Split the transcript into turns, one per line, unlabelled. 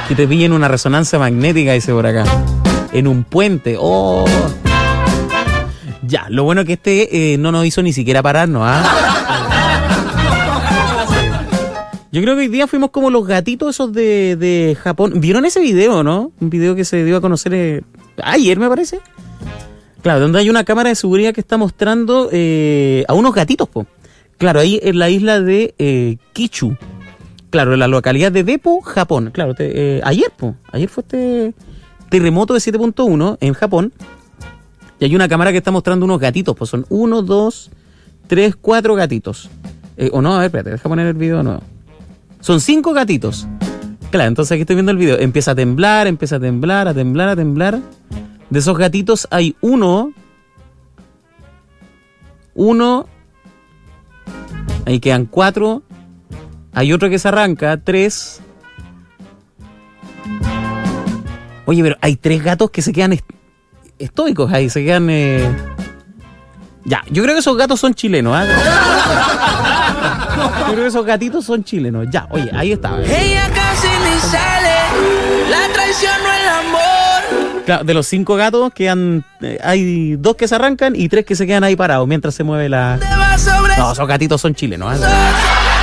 Que te pillen una resonancia magnética, dice por acá. En un puente. ¡Oh! Ya, lo bueno que no nos hizo ni siquiera pararnos, Yo creo que hoy día fuimos como los gatitos esos de Japón. ¿Vieron ese video, no? Un video que se dio a conocer ayer, me parece. Claro, donde hay una cámara de seguridad que está mostrando a unos gatitos, po. Claro, ahí en la isla de Kichu. Claro, en la localidad de Beppo, Japón. Claro, ayer fue este terremoto de 7.1 en Japón. Y hay una cámara que está mostrando unos gatitos, pues son 1, 2, 3, 4 gatitos. O no, a ver, espérate, deja poner el video de nuevo. Son 5 gatitos. Claro, entonces aquí estoy viendo el video. Empieza a temblar, a temblar. De esos gatitos hay uno. Ahí quedan 4. Hay otro que se arranca, 3. Oye, pero hay 3 gatos que se quedan estoicos ahí, se quedan... Ya, yo creo que esos gatos son chilenos, Yo creo que esos gatitos son chilenos. Ya, oye, ahí está.
Ella casi ni sale, la traición no el amor.
Claro, de los 5 gatos quedan... hay 2 que se arrancan y 3 que se quedan ahí parados mientras se mueve la... No, esos gatitos son chilenos,